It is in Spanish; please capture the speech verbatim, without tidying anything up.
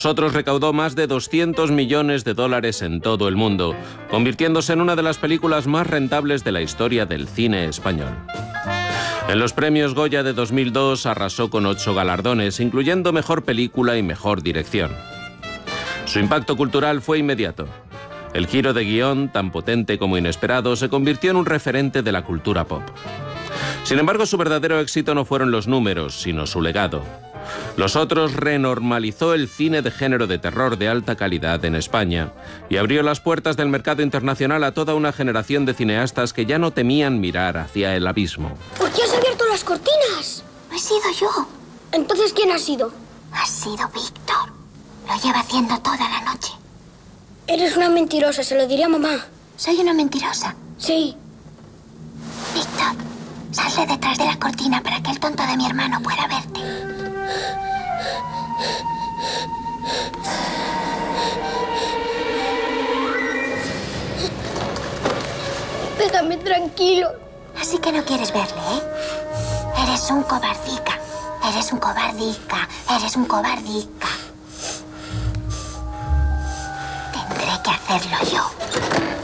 Nosotros recaudó más de doscientos millones de dólares en todo el mundo, convirtiéndose en una de las películas más rentables de la historia del cine español. En los premios Goya de dos mil dos arrasó con ocho galardones, incluyendo Mejor Película y Mejor Dirección. Su impacto cultural fue inmediato. El giro de guión, tan potente como inesperado, se convirtió en un referente de la cultura pop. Sin embargo, su verdadero éxito no fueron los números, sino su legado. Los Otros renormalizó el cine de género de terror de alta calidad en España y abrió las puertas del mercado internacional a toda una generación de cineastas que ya no temían mirar hacia el abismo. ¿Por qué has abierto las cortinas? No he sido yo. Entonces, ¿quién ha sido? Ha sido Víctor. Lo lleva haciendo toda la noche. Eres una mentirosa, se lo diría a mamá. ¿Soy una mentirosa? Sí. Víctor, sal de detrás de la cortina para que el tonto de mi hermano pueda verte. Déjame tranquilo. Así que no quieres verle, ¿eh? Eres un cobardica. Eres un cobardica. Eres un cobardica. Tendré que hacerlo yo.